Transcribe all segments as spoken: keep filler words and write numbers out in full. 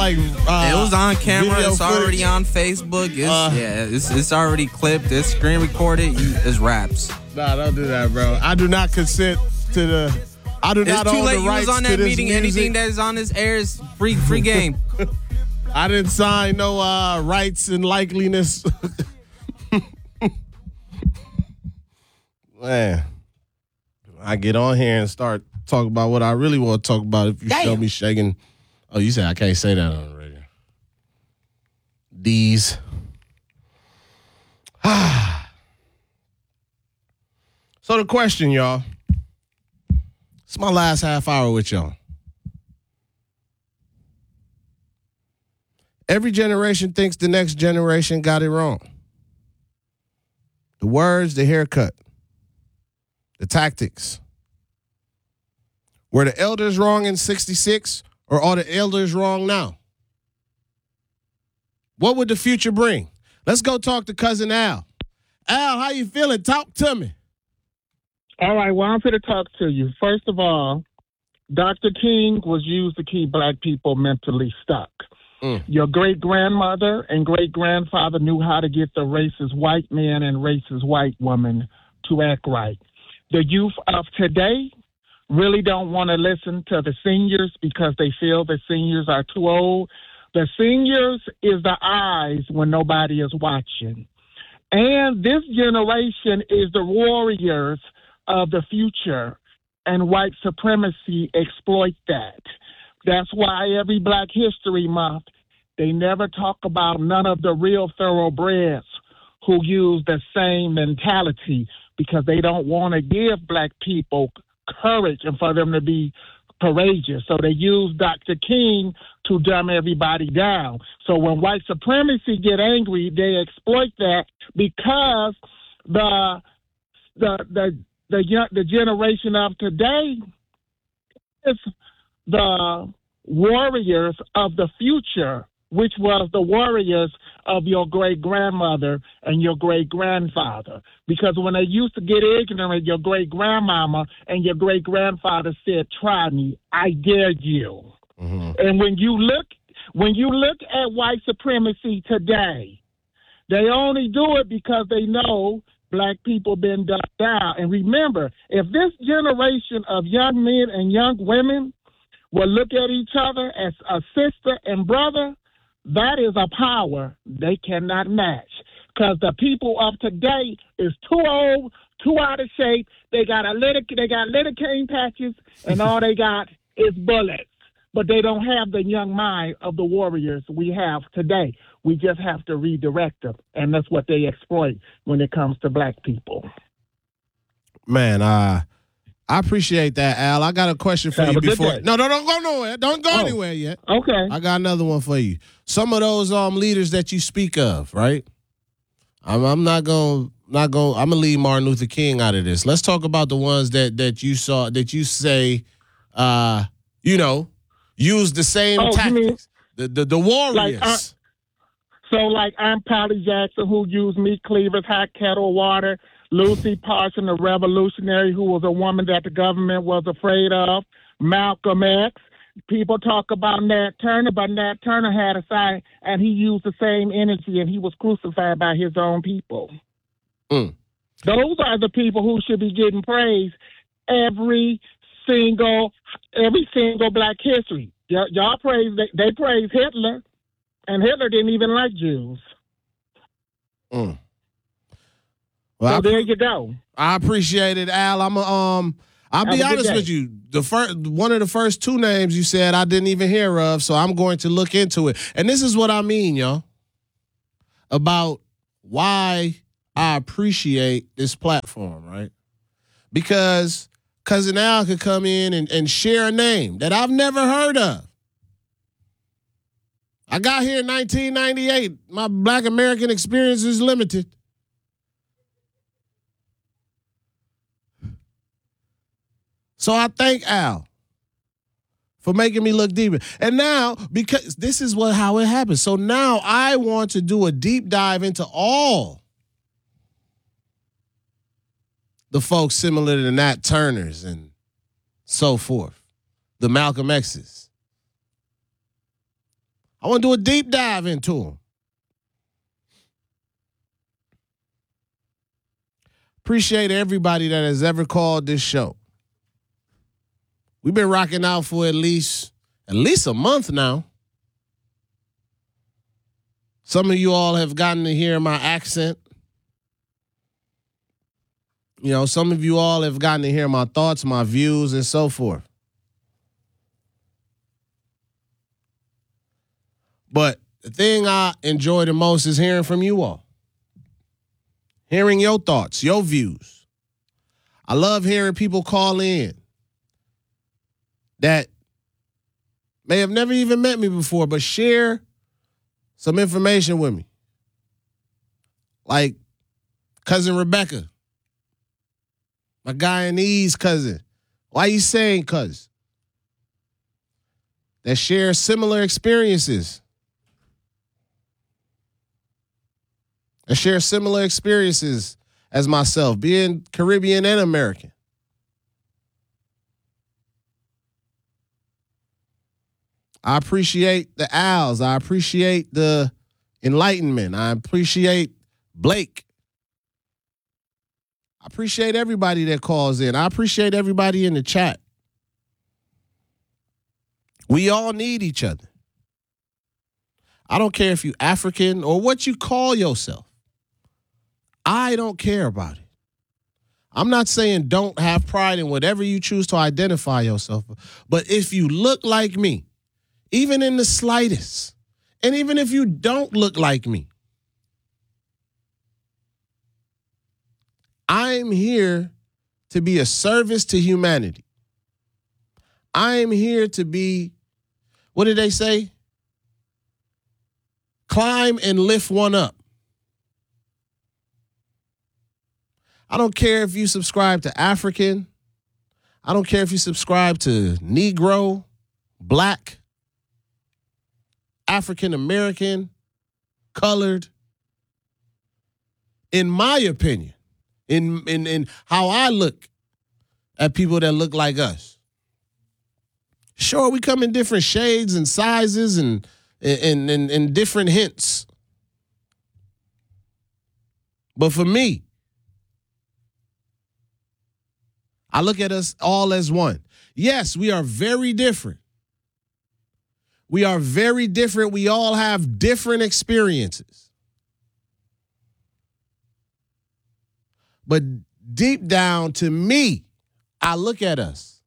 like uh, it was on camera. video It's already footage? on Facebook. It's, Uh, yeah, it's it's already clipped. It's screen recorded. You, it's raps. Nah, don't do that, bro. I do not consent to the. I do It's not too own late. the You rights was on to that this meeting. music. Anything that is on this air is free free game. I didn't sign no uh, rights and likeliness. Man, I get on here and start talking about what I really want to talk about. If you Damn. show me shaking, oh, you said I can't say that on the radio. These. So the question, y'all. It's my last half hour with y'all. Every generation thinks the next generation got it wrong. The words, the haircut, the tactics. Were the elders wrong in sixty-six or are the elders wrong now? What would the future bring? Let's go talk to Cousin Al. Al, how you feeling? Talk to me. All right, well, I'm here to talk to you. First of all, Doctor King was used to keep black people mentally stuck. Mm. Your great-grandmother and great-grandfather knew how to get the racist white man and racist white woman to act right. The youth of today really don't want to listen to the seniors because they feel the seniors are too old. The seniors is the eyes when nobody is watching. And this generation is the warriors of the future, and white supremacy exploit that. That's why every Black History Month, they never talk about none of the real thoroughbreds who use the same mentality because they don't want to give black people courage and for them to be courageous. So they use Doctor King to dumb everybody down. So when white supremacy get angry, they exploit that because the the the the young, the generation of today is the warriors of the future, which was the warriors of your great-grandmother and your great-grandfather. Because when they used to get ignorant, your great-grandmama and your great-grandfather said, try me, I dare you. Mm-hmm. And when you look when you look at white supremacy today, they only do it because they know black people been dumbed down. And remember, if this generation of young men and young women will look at each other as a sister and brother, that is a power they cannot match. Because the people of today is too old, too out of shape. They got a little, they got lidocaine patches, and all they got is bullets. But they don't have the young mind of the warriors we have today. We just have to redirect them, and that's what they exploit when it comes to black people. Man, uh, I appreciate that, Al. I got a question for Have you a good before. day. No, no, don't go nowhere. Don't go Oh. anywhere yet. Okay. I got another one for you. Some of those um leaders that you speak of, right? I'm, I'm not going not going I'm going to leave Martin Luther King out of this. Let's talk about the ones that that you saw that you say uh you know, use the same Oh, you tactics. mean- the, the the warriors. Like, uh, So, like, I'm Polly Jackson, who used meat cleavers, hot kettle water. Lucy Parson, the revolutionary, who was a woman that the government was afraid of. Malcolm X. People talk about Nat Turner, but Nat Turner had a side, and he used the same energy, and he was crucified by his own people. Mm. Those are the people who should be getting praise every single, every single Black history. Y- y'all praise, they, they praise Hitler, and Hitler didn't even like Jews. Mm. So Well, I, there you go. I appreciate it, Al. I'm a, um. I'll Have be a good honest day. with you. The first one of the first two names you said I didn't even hear of, so I'm going to look into it. And this is what I mean, y'all, about why I appreciate this platform, right? Because Cousin Al could come in and, and share a name that I've never heard of. I got here in nineteen ninety-eight. My Black American experience is limited. So I thank Al for making me look deeper. And now, because this is what how it happens. So now I want to do a deep dive into all the folks similar to Nat Turners and so forth, the Malcolm X's. I want to do a deep dive into them. Appreciate everybody that has ever called this show. We've been rocking out for at least at least a month now. Some of you all have gotten to hear my accent. You know, some of you all have gotten to hear my thoughts, my views, and so forth. But the thing I enjoy the most is hearing from you all. Hearing your thoughts, your views. I love hearing people call in that may have never even met me before, but share some information with me. Like cousin Rebecca, my Guyanese cousin. Why you saying cousin? That share similar experiences. That share similar experiences as myself, being Caribbean and American. I appreciate the Als. I appreciate the Enlightenment. I appreciate Blake. I appreciate everybody that calls in. I appreciate everybody in the chat. We all need each other. I don't care if you're African or what you call yourself. I don't care about it. I'm not saying don't have pride in whatever you choose to identify yourself. But if you look like me, even in the slightest, and even if you don't look like me, I'm here to be a service to humanity. I'm here to be, what did they say? Climb and lift one up. I don't care if you subscribe to African. I don't care if you subscribe to Negro, Black, African American, colored. In my opinion, in, in, in how I look at people that look like us. Sure, we come in different shades and sizes and and, and, and different hints. But for me, I look at us all as one. Yes, we are very different. We are very different. We all have different experiences. But deep down to me, I look at us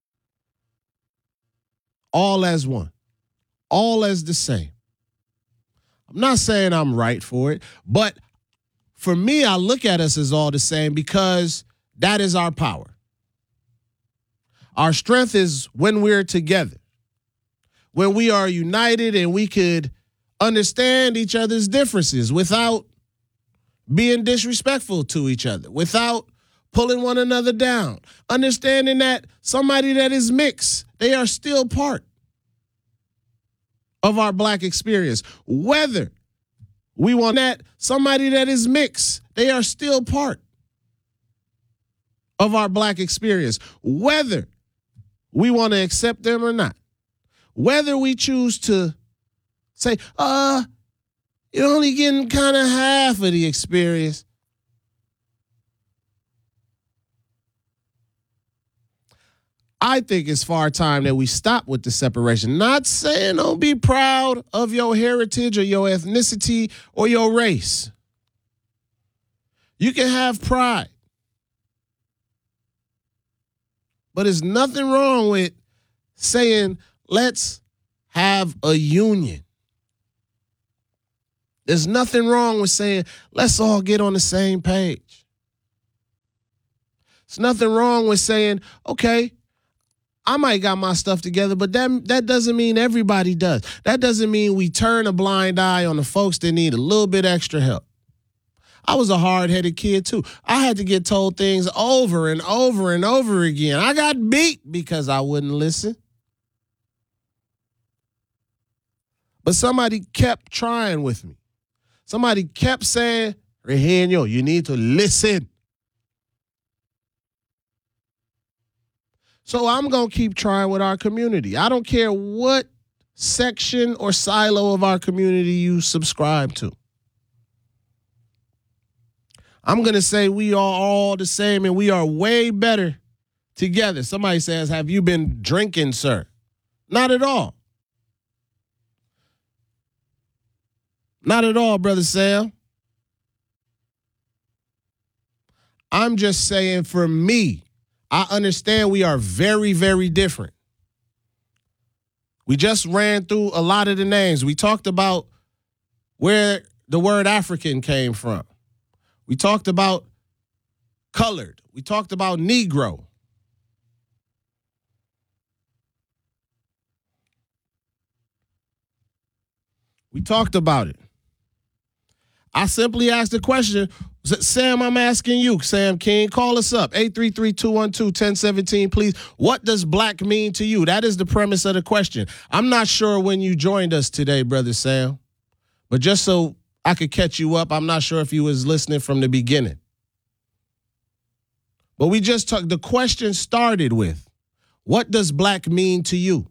all as one, all as the same. I'm not saying I'm right for it, but for me, I look at us as all the same because that is our power. Our strength is when we're together, when we are united and we could understand each other's differences without being disrespectful to each other, without pulling one another down, understanding that somebody that is mixed, they are still part of our Black experience. Whether we want that somebody that is mixed, they are still part of our Black experience. Whether we want to accept them or not. Whether we choose to say, uh, you're only getting kind of half of the experience. I think it's far time that we stop with the separation. Not saying don't be proud of your heritage or your ethnicity or your race. You can have pride. But there's nothing wrong with saying, let's have a union. There's nothing wrong with saying, let's all get on the same page. There's nothing wrong with saying, okay, I might got my stuff together, but that, that doesn't mean everybody does. That doesn't mean we turn a blind eye on the folks that need a little bit extra help. I was a hard-headed kid, too. I had to get told things over and over and over again. I got beat because I wouldn't listen. But somebody kept trying with me. Somebody kept saying, Eugenio, you need to listen. So I'm going to keep trying with our community. I don't care what section or silo of our community you subscribe to. I'm going to say we are all the same and we are way better together. Somebody says, have you been drinking, sir? Not at all. Not at all, Brother Sam. I'm just saying for me, I understand we are very, very different. We just ran through a lot of the names. We talked about where the word African came from. We talked about colored. We talked about Negro. We talked about it. I simply asked the question, Sam, I'm asking you, Sam King, call us up, eight three three, two one two, one zero one seven, please. What does black mean to you? That is the premise of the question. I'm not sure when you joined us today, Brother Sam, but just so I could catch you up, I'm not sure if you was listening from the beginning. But we just talked, the question started with, what does black mean to you?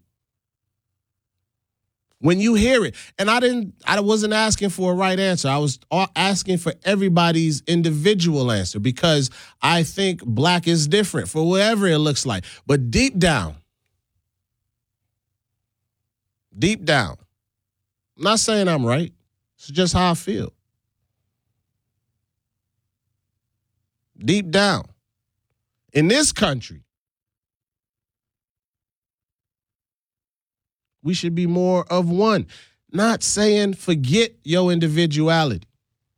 When you hear it, and I didn't, I wasn't asking for a right answer. I was asking for everybody's individual answer because I think black is different for whatever it looks like. But deep down, deep down, I'm not saying I'm right. It's just how I feel. Deep down, in this country, we should be more of one. Not saying forget your individuality.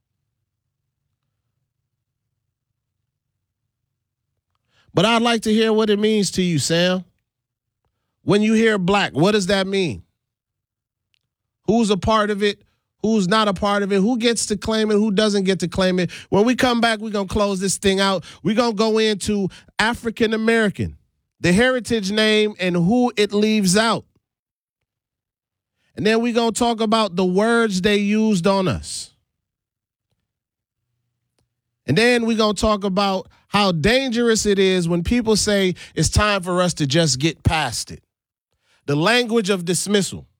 But I'd like to hear what it means to you, Sam. When you hear black, what does that mean? Who's a part of it? Who's not a part of it? Who gets to claim it? Who doesn't get to claim it? When we come back, we're going to close this thing out. We're going to go into African American, the heritage name and who it leaves out. And then we're going to talk about the words they used on us. And then we're going to talk about how dangerous it is when people say it's time for us to just get past it. The language of dismissal.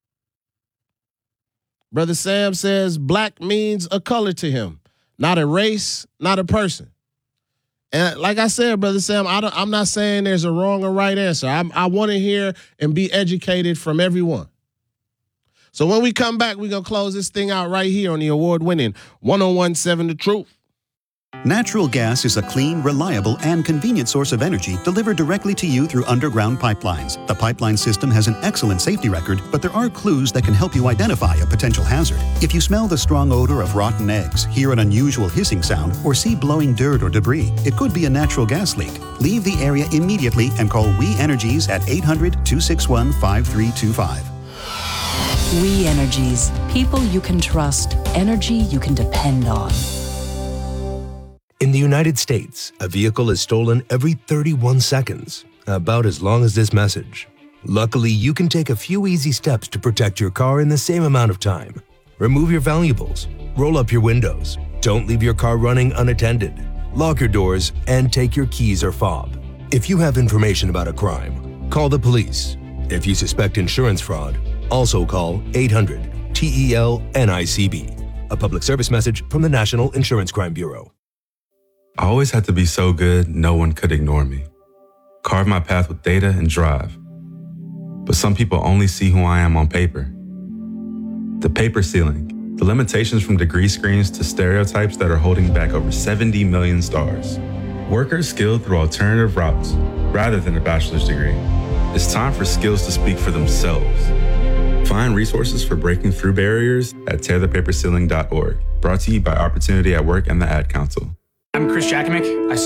Brother Sam says black means a color to him, not a race, not a person. And like I said, Brother Sam, I don't, I'm not saying there's a wrong or right answer. I'm, I want to hear and be educated from everyone. So when we come back, we're going to close this thing out right here on the award-winning one oh one point seven The Truth. Natural gas is a clean, reliable, and convenient source of energy delivered directly to you through underground pipelines. The pipeline system has an excellent safety record, but there are clues that can help you identify a potential hazard. If you smell the strong odor of rotten eggs, hear an unusual hissing sound, or see blowing dirt or debris, it could be a natural gas leak. Leave the area immediately and call We Energies at eight hundred, two six one, five three two five. We Energies. People you can trust. Energy you can depend on. In the United States, a vehicle is stolen every thirty-one seconds, about as long as this message. Luckily, you can take a few easy steps to protect your car in the same amount of time. Remove your valuables, roll up your windows, don't leave your car running unattended, lock your doors, and take your keys or fob. If you have information about a crime, call the police. If you suspect insurance fraud, also call eight hundred T E L N I C B. A public service message from the National Insurance Crime Bureau. I always had to be so good, no one could ignore me. Carve my path with data and drive. But some people only see who I am on paper. The paper ceiling, the limitations from degree screens to stereotypes that are holding back over seventy million stars. Workers skilled through alternative routes rather than a bachelor's degree. It's time for skills to speak for themselves. Find resources for breaking through barriers at tear the paper ceiling dot org. Brought to you by Opportunity at Work and the Ad Council. I'm Chris Jackamick. I